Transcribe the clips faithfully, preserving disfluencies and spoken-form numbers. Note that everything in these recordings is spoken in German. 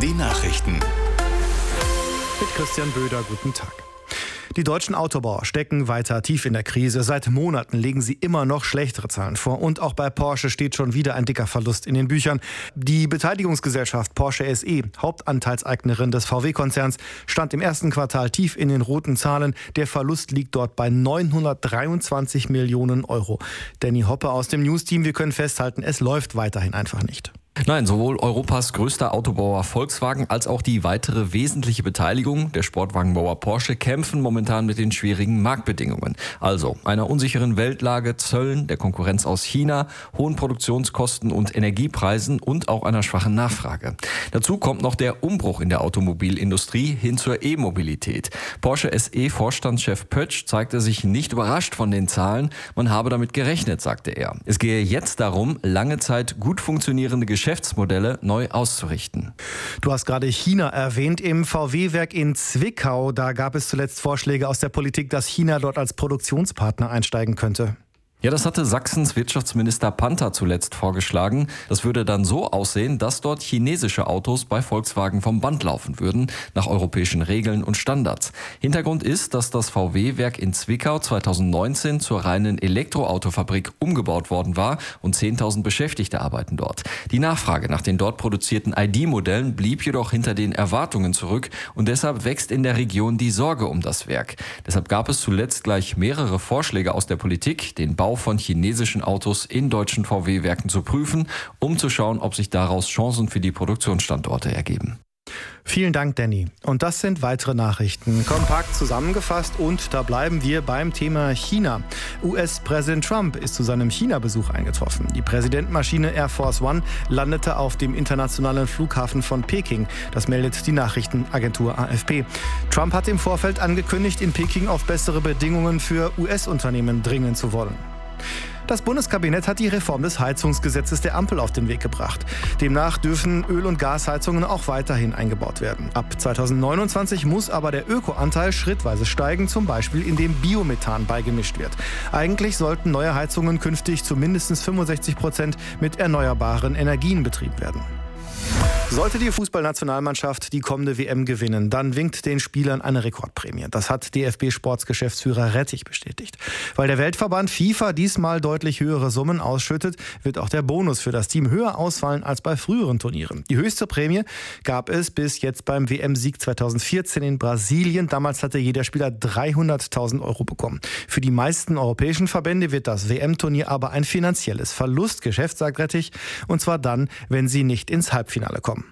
die Nachrichten. Mit Christian Böder, guten Tag. Die deutschen Autobauer stecken weiter tief in der Krise. Seit Monaten legen sie immer noch schlechtere Zahlen vor. Und auch bei Porsche steht schon wieder ein dicker Verlust in den Büchern. Die Beteiligungsgesellschaft Porsche S E, Hauptanteilseignerin des V W-Konzerns, stand im ersten Quartal tief in den roten Zahlen. Der Verlust liegt dort bei neunhundertdreiundzwanzig Millionen Euro. Danny Hoppe aus dem News-Team, wir können festhalten, es läuft weiterhin einfach nicht. Nein, sowohl Europas größter Autobauer Volkswagen als auch die weitere wesentliche Beteiligung, der Sportwagenbauer Porsche, kämpfen momentan mit den schwierigen Marktbedingungen. Also einer unsicheren Weltlage, Zöllen, der Konkurrenz aus China, hohen Produktionskosten und Energiepreisen und auch einer schwachen Nachfrage. Dazu kommt noch der Umbruch in der Automobilindustrie hin zur E-Mobilität. Porsche S E-Vorstandschef Pötsch zeigte sich nicht überrascht von den Zahlen. Man habe damit gerechnet, sagte er. Es gehe jetzt darum, lange Zeit gut funktionierende Geschäfte Geschäftsmodelle neu auszurichten. Du hast gerade China erwähnt. Im V W-Werk in Zwickau, da gab es zuletzt Vorschläge aus der Politik, dass China dort als Produktionspartner einsteigen könnte. Ja, das hatte Sachsens Wirtschaftsminister Panther zuletzt vorgeschlagen. Das würde dann so aussehen, dass dort chinesische Autos bei Volkswagen vom Band laufen würden, nach europäischen Regeln und Standards. Hintergrund ist, dass das V W-Werk in Zwickau zweitausendneunzehn zur reinen Elektroautofabrik umgebaut worden war und zehntausend Beschäftigte arbeiten dort. Die Nachfrage nach den dort produzierten I D-Modellen blieb jedoch hinter den Erwartungen zurück und deshalb wächst in der Region die Sorge um das Werk. Deshalb gab es zuletzt gleich mehrere Vorschläge aus der Politik, den Bau von chinesischen Autos in deutschen V W-Werken zu prüfen, um zu schauen, ob sich daraus Chancen für die Produktionsstandorte ergeben. Vielen Dank, Danny. Und das sind weitere Nachrichten. Kompakt zusammengefasst und da bleiben wir beim Thema China. U S-Präsident Trump ist zu seinem China-Besuch eingetroffen. Die Präsidentenmaschine Air Force One landete auf dem internationalen Flughafen von Peking. Das meldet die Nachrichtenagentur A F P. Trump hat im Vorfeld angekündigt, in Peking auf bessere Bedingungen für U S-Unternehmen dringen zu wollen. Das Bundeskabinett hat die Reform des Heizungsgesetzes der Ampel auf den Weg gebracht. Demnach dürfen Öl- und Gasheizungen auch weiterhin eingebaut werden. Ab zweitausendneunundzwanzig muss aber der Ökoanteil schrittweise steigen, zum Beispiel indem Biomethan beigemischt wird. Eigentlich sollten neue Heizungen künftig zu mindestens fünfundsechzig Prozent mit erneuerbaren Energien betrieben werden. Sollte die Fußballnationalmannschaft die kommende W M gewinnen, dann winkt den Spielern eine Rekordprämie. Das hat D F B-Sportsgeschäftsführer Rettich bestätigt. Weil der Weltverband FIFA diesmal deutlich höhere Summen ausschüttet, wird auch der Bonus für das Team höher ausfallen als bei früheren Turnieren. Die höchste Prämie gab es bis jetzt beim W M-Sieg zweitausendvierzehn in Brasilien. Damals hatte jeder Spieler dreihunderttausend Euro bekommen. Für die meisten europäischen Verbände wird das W M-Turnier aber ein finanzielles Verlustgeschäft, sagt Rettich. Und zwar dann, wenn sie nicht ins Halbfinale kommen.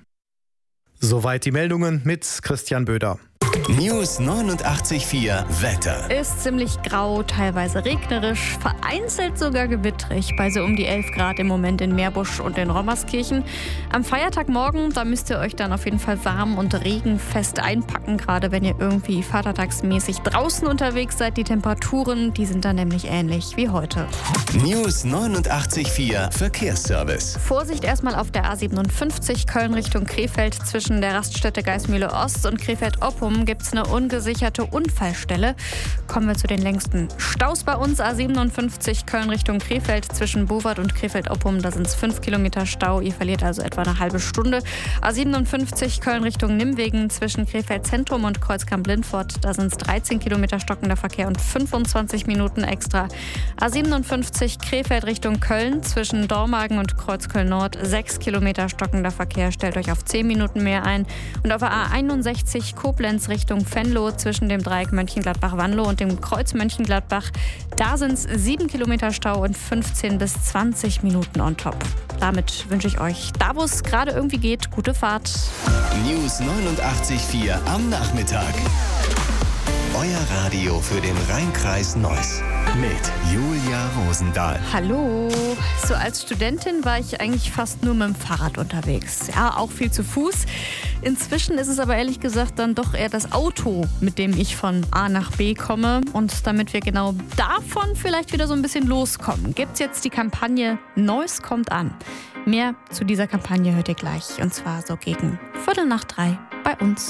Soweit die Meldungen mit Christian Böder. News neunundachtzig Komma vier Wetter. Ist ziemlich grau, teilweise regnerisch, vereinzelt sogar gewittrig, bei so um die elf Grad im Moment in Meerbusch und in Rommerskirchen. Am Feiertagmorgen, da müsst ihr euch dann auf jeden Fall warm und regenfest einpacken, gerade wenn ihr irgendwie vatertagsmäßig draußen unterwegs seid. Die Temperaturen, die sind dann nämlich ähnlich wie heute. News neunundachtzig Komma vier Verkehrsservice. Vorsicht erstmal auf der A siebenundfünfzig Köln Richtung Krefeld. Zwischen der Raststätte Geismühle Ost und Krefeld-Oppum gibt es eine ungesicherte Unfallstelle. Kommen wir zu den längsten Staus bei uns. A siebenundfünfzig Köln Richtung Krefeld zwischen Bovard und Krefeld-Oppum. Da sind es fünf Kilometer Stau. Ihr verliert also etwa eine halbe Stunde. A siebenundfünfzig Köln Richtung Nimwegen zwischen Krefeld Zentrum und Kreuzkamp-Lindfort. Da sind es dreizehn Kilometer stockender Verkehr und fünfundzwanzig Minuten extra. A siebenundfünfzig Krefeld Richtung Köln zwischen Dormagen und Kreuzköln Nord. sechs Kilometer stockender Verkehr. Stellt euch auf zehn Minuten mehr ein. Und auf der A einundsechzig Koblenz Richtung Venlo zwischen dem Dreieck Mönchengladbach-Wanlo und dem Kreuz Mönchengladbach. Da sind es sieben Kilometer Stau und fünfzehn bis zwanzig Minuten on top. Damit wünsche ich euch, da wo es gerade irgendwie geht, gute Fahrt. News neunundachtzig Komma vier am Nachmittag. Euer Radio für den Rheinkreis Neuss mit Julia Rosendahl. Hallo. So als Studentin war ich eigentlich fast nur mit dem Fahrrad unterwegs. Ja, auch viel zu Fuß. Inzwischen ist es aber ehrlich gesagt dann doch eher das Auto, mit dem ich von A nach B komme. Und damit wir genau davon vielleicht wieder so ein bisschen loskommen, gibt es jetzt die Kampagne Neuss kommt an. Mehr zu dieser Kampagne hört ihr gleich. Und zwar so gegen Viertel nach drei bei uns.